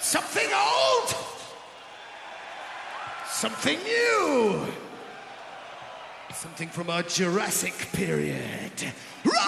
Something old, something new, something from our Jurassic period. Rock!